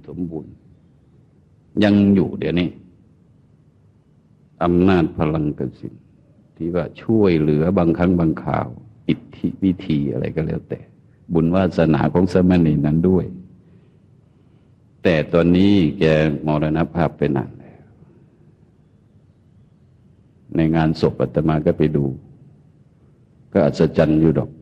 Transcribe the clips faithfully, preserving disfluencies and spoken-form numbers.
สมบูรณ์ยังอยู่เดี๋ยวนี้อำนาจพลังกสิณที่ว่าช่วยเหลือบางครั้งบางคราวอิทธิวิธีอะไรก็แล้วแต่บุญวาสนาของสมณีนั้นด้วยแต่ตอนนี้แกมรณภาพไปนานแล้วในงานศพอาตมาก็ไปดูก็อัศจรรย์อยู่ดอก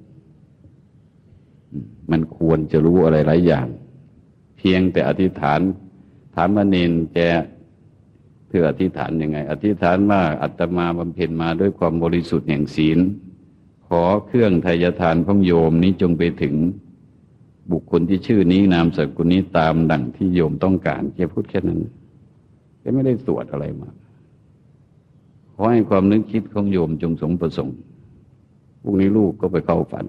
มันควรจะรู้อะไรหลายอย่างเพียงแต่อธิษฐานถามว่าเนนแกเพื่ออธิษฐานยังไงอธิษฐานว่าอาตมาบำเพ็ญมาด้วยความบริสุทธิ์แห่งศีลขอเครื่องไทยทานของโยมนี้จงไปถึงบุคคลที่ชื่อนี้นามสกุลนี้ตามดั่งที่โยมต้องการแกพูดแค่นั้นแกไม่ได้สวดอะไรมาขอให้ความนึกคิดของโยมจงสมประสงค์พรุ่งนี้ลูกก็ไปเข้าฝัน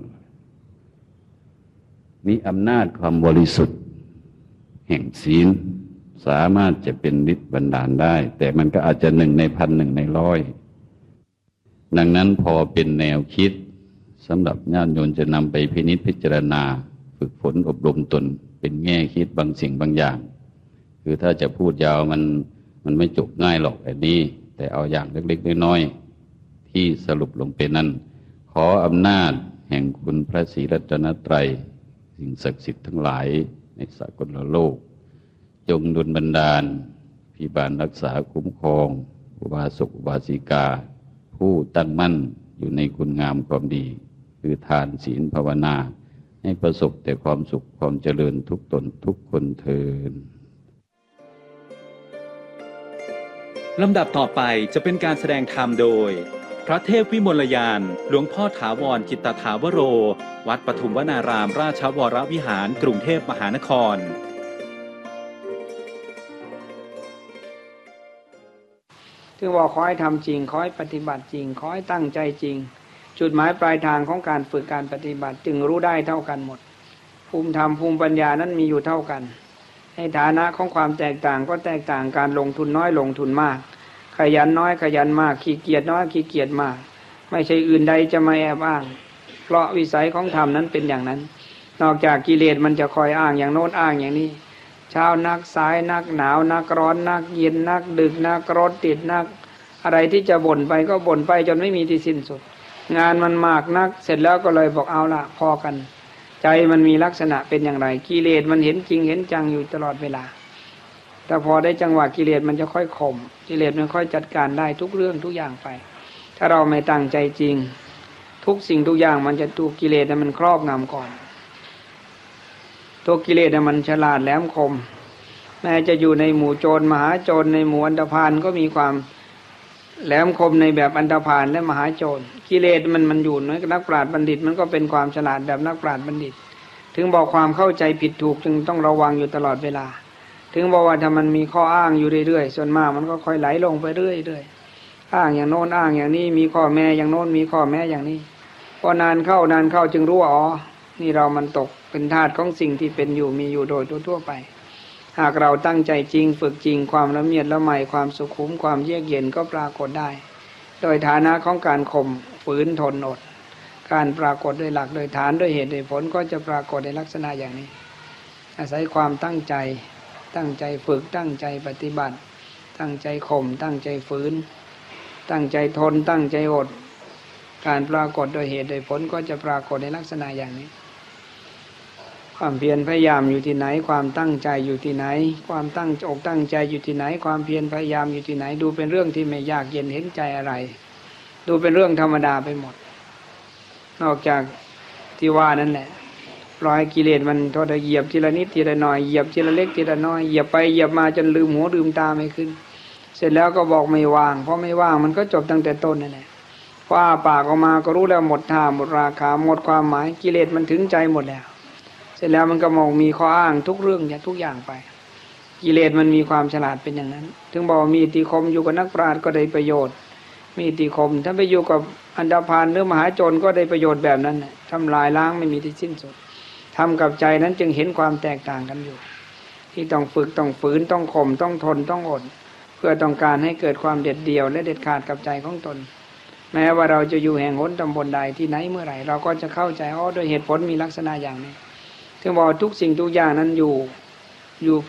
นี่อำนาจความบริสุทธิ์แห่งศีลสามารถจะเป็นฤทธิ์บันดาลได้แต่มันก็อาจจะหนึ่งในพันหนึ่งในร้อยดังนั้นพอเป็นแนวคิดสำหรับญาติโยมจะนำไปพินิจพิจารณาฝึกฝนอบรมตนเป็นแง่คิดบางสิ่งบางอย่างคือถ้าจะพูดยาวมันมันไม่จบง่ายหรอกอันนี้แต่เอาอย่างเล็กๆน้อยๆที่สรุปลงเป็นนั้นขออำนาจแห่งคุณพระศรีรัตนตรัยสิ่งศักดิ์สิทธิ์ทั้งหลายในสากลโลกจงดลบันดาลพิบาลรักษาคุ้มครองอุบาสกอุบาสิกาผู้ตั้งมั่นอยู่ในคุณงามความดีคือทานศีลภาวนาให้ประสบแต่ความสุขความเจริญทุกตนทุกคนเทอญลำดับต่อไปจะเป็นการแสดงธรรมโดยพระเทพวิมลยานหลวงพ่อถาวรจิตตถาวโรวัดปทุมวนารามราชวรวิหารกรุงเทพมหานครถึงว่าขอให้ทำจริงขอให้ปฏิบัติจริงขอให้ตั้งใจจริงจุดหมายปลายทางของการฝึกการปฏิบัติจึงรู้ได้เท่ากันหมดภูมิธรรมภูมิปัญญานั้นมีอยู่เท่ากันในฐานะของความแตกต่างก็แตกต่างการลงทุนน้อยลงทุนมากขยันน้อยขยันมากขี้เกียจน้อยขี้เกียจมากไม่ใช่อื่นใดจะมาแอบอ้างเพราะวิสัยของธรรมนั้นเป็นอย่างนั้นนอกจากกิเลสมันจะคอยอ้างอย่างโน้นอ้างอย่างนี้เช้านักสายนักหนาวนักร้อนนักเย็นนักดึกนักรถติดนักอะไรที่จะบ่นไปก็บ่นไปจนไม่มีที่สิ้นสุดงานมันมากนักเสร็จแล้วก็เลยบอกเอาละพอกันใจมันมีลักษณะเป็นอย่างไรกิเลสมันเห็นจริงเห็นจังอยู่ตลอดเวลาแต่พอได้จังหวะกิเลสมันจะค่อยข่มกิเลสมันค่อยจัดการได้ทุกเรื่องทุกอย่างไปถ้าเราไม่ตั้งใจจริงทุกสิ่งทุกอย่างมันจะถูกกิเลสมันครอบงำก่อนตัวกิเลสมันฉลาดแหลมคมแม้จะอยู่ในหมู่โจรมหาโจรในหมู่อันธพาลก็มีความแหลมคมในแบบอันธพาลและมหาโจรกิเลสมันมันอยู่ในนักปราชญ์บัณฑิตมันก็เป็นความฉลาดแบบนักปราชญ์บัณฑิตถึงบอกความเข้าใจผิดถูกจึงต้องระวังอยู่ตลอดเวลาถึงบอกว่าถ้ามันมีข้ออ้างอยู่เรื่อยๆส่วนมากมันก็ค่อยไหลลงไปเรื่อยๆอ้างอย่างโน้นอ้างอย่างนี้มีข้อแม้อย่างโน้นมีข้อแม้อย่างนี้พอนานเข้านานเข้าจึงรู้ว่าอ๋อนี่เรามันตกเป็นทาสของสิ่งที่เป็นอยู่มีอยู่โดยทั่วๆไปหากเราตั้งใจจริงฝึกจริงความละเมียดละไมความสุขุมความเยือกเย็นก็ปรากฏได้โดยฐานะของการข่มฝืนทนอดการปรากฏโดยหลักโดยฐานด้วยเหตุโดยผลก็จะปรากฏในลักษณะอย่างนี้อาศัยความตั้งใจตั้งใจฝึกตั้งใจปฏิบัติตั้งใจข่มตั้งใจฝืนตั้งใจทนตั้งใจอดการปรากฏโดยเหตุโดยผลก็จะปรากฏในลักษณะอย่างนี้ความเพียรพยายามอยู่ที่ไหนความตั้งใจอยู่ที่ไหนความตั้งอกตั้งใจอยู่ที่ไหนความเพียรพยายามอยู่ที่ไหนดูเป็นเรื่องที่ไม่ยากเย็นเห็นใจอะไรดูเป็นเรื่องธรรมดาไปหมดนอกจากที่ว่านั่นแหละปล่อยกิเลสมันทอดเหยียบทีละนิดทีละหน่อยเหยียบทีละเล็กทีละน้อยเหยียบไปเหยียบมาจนลืมหูลืมตาไม่ขึ้นเสร็จแล้วก็บอกไม่ว่างเพราะไม่ว่างมันก็จบตั้งแต่ต้นนั่นแหละพออ้าปากออกมาก็รู้แล้วหมดท่าหมดราคาหมดความหมายกิเลสมันถึงใจหมดแล้วเสร็จแล้วมันก็มองมีข้ออ้างทุกเรื่องอย่างทุกอย่างไปกิเลสมันมีความฉลาดเป็นอย่างนั้นถึงบอกมีอิทธิคมอยู่กับนักปราชญ์ก็ได้ประโยชน์มีอิทธิคมถ้าไปอยู่กับอันธพาลหรือมหาโจรก็ได้ประโยชน์แบบนั้นทำลายล้างไม่มีที่สิ้นสุดทำกับใจนั้นจึงเห็นความแตกต่างกันอยู่ที่ต้องฝึกต้องฝืนต้องข่มต้องทนต้องอดเพื่อต้องการให้เกิดความเด็ดเดี่ยวและเด็ดขาดกับใจของตนแม้ว่าเราจะอยู่แห่งหนตำบลใดที่ไหนเมื่อไหร่เราก็จะเข้าใจอ๋อโดยเหตุผลมีลักษณะอย่างนี้ถึงบอกทุกสิ่งทุกอย่างนั้นอยู่อยู่